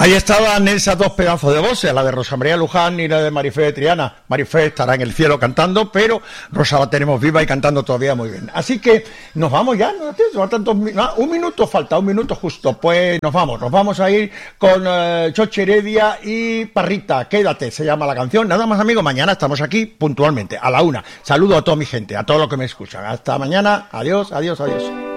Ahí estaban esas dos pedazos de voces, la de Rosa María Luján y la de Marifé de Triana. Marifé estará en el cielo cantando, pero Rosa la tenemos viva y cantando todavía muy bien. Así que nos vamos ya, ¿no? Un minuto falta, un minuto justo. Pues nos vamos a ir con Choche Heredia y Parrita. Quédate, se llama la canción. Nada más, amigos, mañana estamos aquí puntualmente, a la 1. Saludo a toda mi gente, a todos los que me escuchan. Hasta mañana, adiós, adiós, adiós.